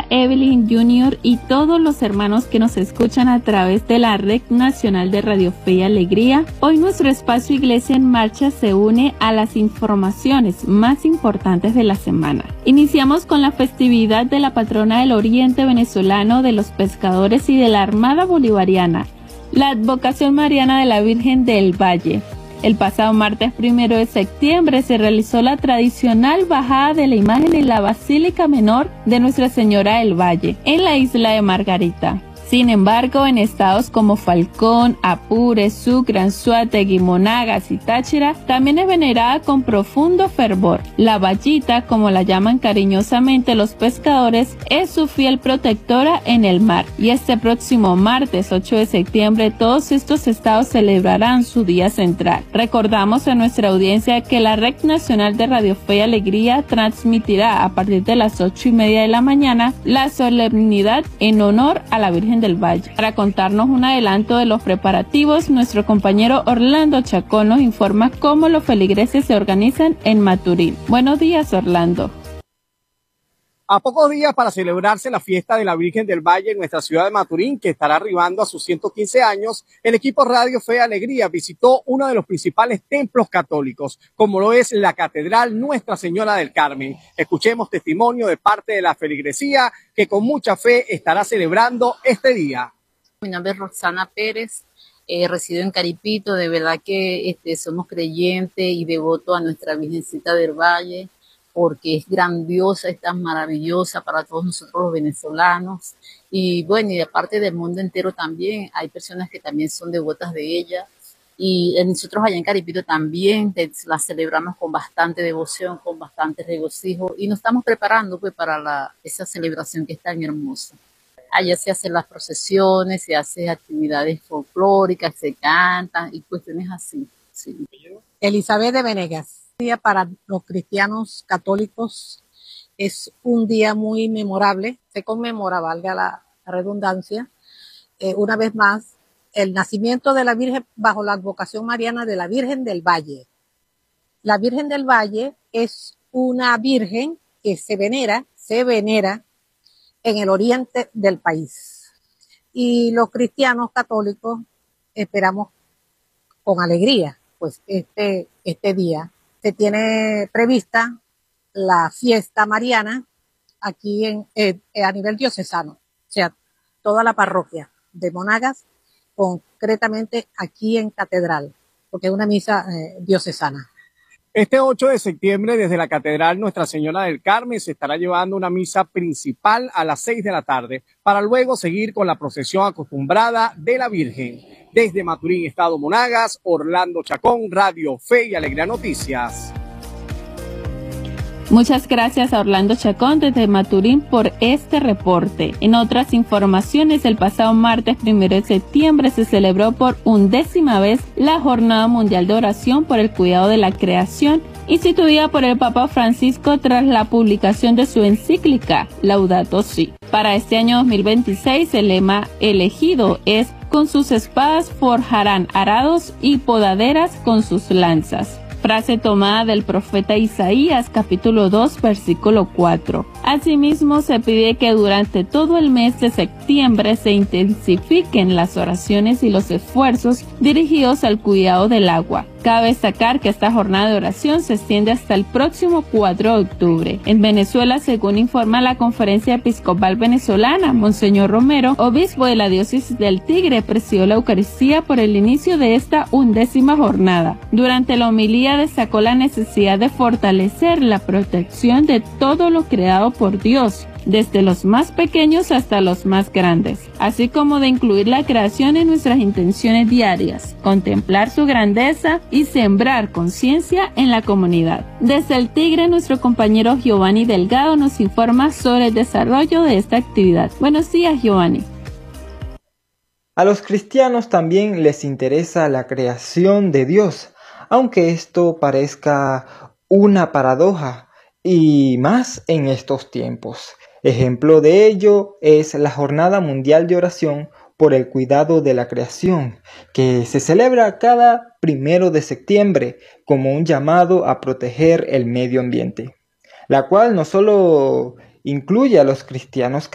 Evelyn Jr. y todos los hermanos que nos escuchan a través de la Red Nacional de Radio Fe y Alegría. Hoy nuestro espacio Iglesia en Marcha se une a las informaciones más importantes de la semana. Iniciamos con la festividad de la patrona del Oriente venezolano, de los pescadores y de la Armada Bolivariana, la advocación mariana de la Virgen del Valle. El pasado martes 1 de septiembre se realizó la tradicional bajada de la imagen en la Basílica Menor de Nuestra Señora del Valle, en la isla de Margarita. Sin embargo, en estados como Falcón, Apure, Sucre, Anzoátegui, Monagas y Táchira, también es venerada con profundo fervor. La Vallita, como la llaman cariñosamente los pescadores, es su fiel protectora en el mar. Y este próximo martes 8 de septiembre, todos estos estados celebrarán su día central. Recordamos a nuestra audiencia que la Red Nacional de Radio Fe y Alegría transmitirá a partir de las 8:30 de la mañana la solemnidad en honor a la Virgen del Valle. Para contarnos un adelanto de los preparativos, nuestro compañero Orlando Chacón nos informa cómo los feligreses se organizan en Maturín. Buenos días, Orlando. A pocos días para celebrarse la fiesta de la Virgen del Valle en nuestra ciudad de Maturín, que estará arribando a sus 115 años, el equipo Radio Fe y Alegría visitó uno de los principales templos católicos, como lo es la Catedral Nuestra Señora del Carmen. Escuchemos testimonio de parte de la feligresía, que con mucha fe estará celebrando este día. Mi nombre es Roxana Pérez, resido en Caripito. De verdad que somos creyentes y devotos a nuestra Virgencita del Valle, porque es grandiosa, es tan maravillosa para todos nosotros los venezolanos. Y bueno, y aparte del mundo entero también, hay personas que también son devotas de ella. Y nosotros allá en Caripito también la celebramos con bastante devoción, con bastante regocijo. Y nos estamos preparando pues para esa celebración que es tan hermosa. Allá se hacen las procesiones, se hacen actividades folclóricas, se cantan y cuestiones así. Sí. Elizabeth de Venegas. Día para los cristianos católicos es un día muy memorable. Se conmemora, valga la redundancia, una vez más, el nacimiento de la Virgen bajo la advocación mariana de la Virgen del Valle. La Virgen del Valle es una virgen que se venera en el oriente del país. Y los cristianos católicos esperamos con alegría, pues este día. Se tiene prevista la fiesta mariana aquí a nivel diocesano, o sea, toda la parroquia de Monagas, concretamente aquí en Catedral, porque es una misa diocesana. Este 8 de septiembre, desde la Catedral Nuestra Señora del Carmen, se estará llevando una misa principal a las 6 de la tarde, para luego seguir con la procesión acostumbrada de la Virgen. Desde Maturín, Estado Monagas, Orlando Chacón, Radio Fe y Alegría Noticias. Muchas gracias a Orlando Chacón desde Maturín por este reporte. En otras informaciones, el pasado martes 1 de septiembre se celebró por 11ª vez la Jornada Mundial de Oración por el Cuidado de la Creación, instituida por el Papa Francisco tras la publicación de su encíclica Laudato Si. Para este año 2026, el lema elegido es: con sus espadas forjarán arados y podaderas con sus lanzas. Frase tomada del profeta Isaías, capítulo 2, versículo 4. Asimismo, se pide que durante todo el mes de septiembre se intensifiquen las oraciones y los esfuerzos dirigidos al cuidado del agua. Cabe destacar que esta jornada de oración se extiende hasta el próximo 4 de octubre. En Venezuela, según informa la Conferencia Episcopal Venezolana, Monseñor Romero, obispo de la diócesis del Tigre, presidió la Eucaristía por el inicio de esta 11ª jornada. Durante la homilía destacó la necesidad de fortalecer la protección de todo lo creado por Dios, desde los más pequeños hasta los más grandes, así como de incluir la creación en nuestras intenciones diarias, contemplar su grandeza y sembrar conciencia en la comunidad. Desde el Tigre, nuestro compañero Giovanni Delgado nos informa sobre el desarrollo de esta actividad. Buenos días, Giovanni. A los cristianos también les interesa la creación de Dios, aunque esto parezca una paradoja, y más en estos tiempos. Ejemplo de ello es la Jornada Mundial de Oración por el Cuidado de la Creación, que se celebra cada 1 de septiembre como un llamado a proteger el medio ambiente, la cual no solo incluye a los cristianos